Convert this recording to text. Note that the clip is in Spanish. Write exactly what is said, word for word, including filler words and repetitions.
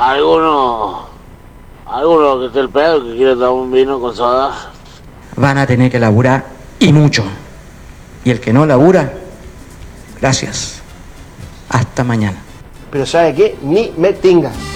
Algunos, algunos que esté el pedo que quieren tomar un vino con soda. Van a tener que laburar y mucho. Y el que no labura, gracias. Hasta mañana. Pero ¿sabe qué? Ni me tinga.